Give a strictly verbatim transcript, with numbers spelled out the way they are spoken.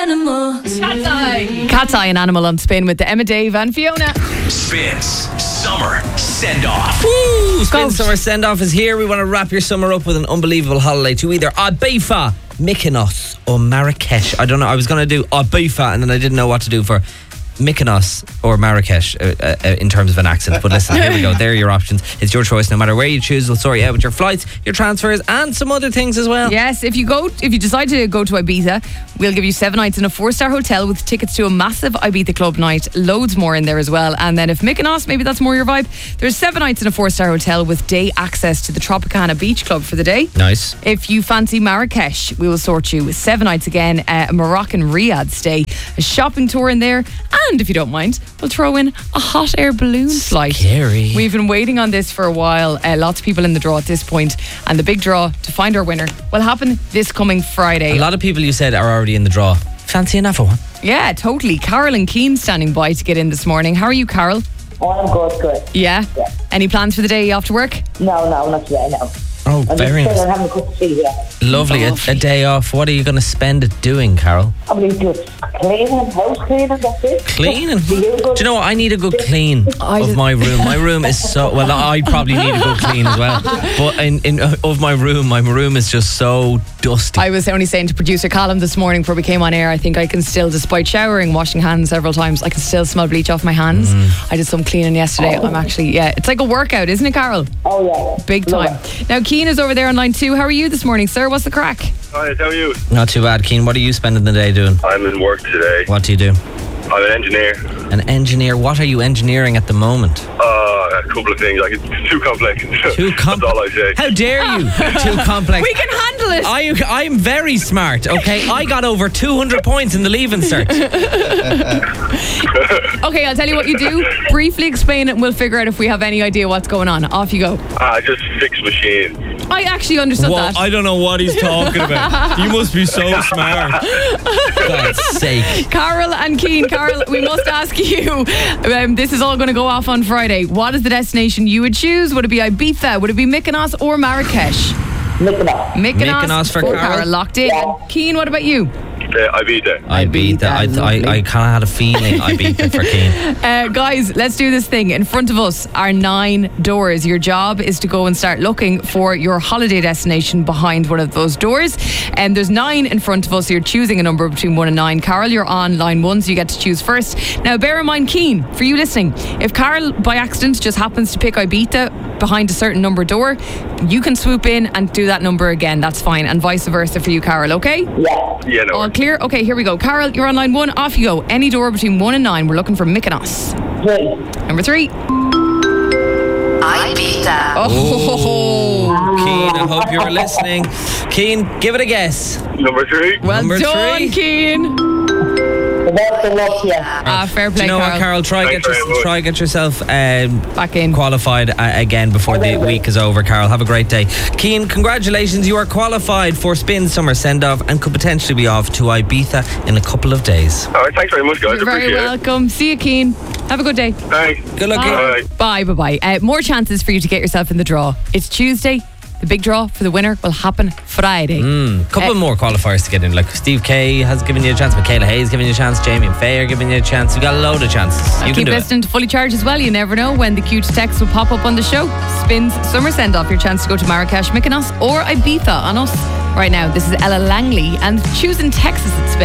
Animal. Cat's Eye. Cat's Eye, an Animal on Spin with the Emma, Dave and Fiona. Spins Summer Send Off. Woo! Spin Go. Summer Send Off is here. We want to wrap your summer up with an unbelievable holiday to either Ibiza, Mykonos or Marrakesh. I don't know. I was going to do Ibiza and then I didn't know what to do for Mykonos or Marrakesh uh, uh, in terms of an accent. But listen, here we go. There are your options. It's your choice. No matter where you choose, we'll sort you out with your flights, your transfers, and some other things as well. Yes, if you go, if you decide to go to Ibiza, we'll give you seven nights in a four-star hotel with tickets to a massive Ibiza club night. Loads more in there as well. And then if Mykonos, maybe that's more your vibe, there's seven nights in a four-star hotel with day access to the Tropicana Beach Club for the day. Nice. If you fancy Marrakesh, we will sort you with seven nights again, uh, a Moroccan Riyadh stay, a shopping tour in there, and if you don't mind, we'll throw in a hot air balloon flight. Scary. We've been waiting on this for a while. Uh, lots of people in the draw at this point, and the big draw to find our winner will happen this coming Friday. A lot of people you said are already in the draw. Fancy enough for one? Yeah, totally. Carol and Keane standing by to get in this morning. How are you, Carol? Oh, I'm good, good. Yeah? Yeah. Any plans for the day? You off to work? No, no, not today, no. Oh, I'm very just nice. sitting and having a cup of tea, yeah. Lovely. A, a Lovely. day off. What are you going to spend it doing, Carol? I mean, just cleaning, house cleaning, that's it. Cleaning? Do you Do good? you know what? I need a good clean I of just- my room. My room is so... Well, I probably need a good clean as well. But in, in of my room, my room is just so dusty. I was only saying to producer Callum this morning before we came on air, I think I can still, despite showering, washing hands several times, I can still smell bleach off my hands. Mm. I did some cleaning yesterday. I'm actually, yeah, it's like a workout, isn't it, Carol? Oh, yeah. Big Love time. it. Now, Keane is over there on line two. How are you this morning, sir? What's the crack? Hi, how are you? Not too bad, Keane. What are you spending the day doing? I'm in work today. What do you do? I'm an engineer. An engineer. What are you engineering at the moment? Uh, a couple of things. Like, it's too complex. Too complex. That's all I say. How dare you? Too complex. We can handle it. I, I'm very smart, okay? I got over two hundred points in the Leaving Cert. Okay, I'll tell you what you do. Briefly explain it and we'll figure out if we have any idea what's going on. Off you go. I just fix machines. I actually understood that. I don't know what he's talking about. You must be so smart. God's sake. Carol and Keane, Carol, we must ask you. Um, this is all going to go off on Friday. What is the destination you would choose? Would it be Ibiza? Would it be Mykonos or Marrakesh? Mykonos. Mykonos, Mykonos for Carol. Locked in. Yeah. Keane, what about you? Uh, I beat it. I beat that. I, Lovely. I, I kind of had a feeling I beat it for Keane. Uh, guys, let's do this thing. In front of us are nine doors. Your job is to go and start looking for your holiday destination behind one of those doors. And there's nine in front of us. So you're choosing a number between one and nine. Carol, you're on line one, so you get to choose first. Now, bear in mind, Keane, for you listening, if Carol by accident just happens to pick Ibiza behind a certain number door, you can swoop in and do that number again. That's fine. And vice versa for you, Carol, okay? Yeah. Yeah, no. All clear? Okay, here we go. Carol, you're on line one. Off you go. Any door between one and nine. We're looking for Mykonos. Three. Number three. Ibiza. Oh, Keane, I hope you're listening. Keane, give it a guess. Number three. well Number done, three. Keane. The best of luck, yeah. Ah, fair Do play, you know Carol. what, Carol? Try Thanks get very your, much. try get yourself um, Back in. qualified uh, again before the week is over, Carol. Have a great day. Keane, congratulations. You are qualified for Spin Summer Send Off and could potentially be off to Ibiza in a couple of days. All right, thanks very much, guys. You're very Appreciate welcome. See you, Keane. Have a good day. it. Thanks. Good luck, Keane. Bye. Bye, bye, bye. Uh, more chances for you to get yourself in the draw. It's Tuesday. The big draw for the winner will happen Friday. Mm, couple Uh, more qualifiers to get in. Like Steve Kay has given you a chance, Michaela Hayes giving you a chance, Jamie and Faye are giving you a chance. You got a load of chances. You can Keep do it. listening to Fully Charged as well. You never know when the cute text will pop up on the show. Spins Summer Send Off. Your chance to go to Marrakesh, Mykonos or Ibiza on us. Right now, this is Ella Langley and choosing Texas at Spin.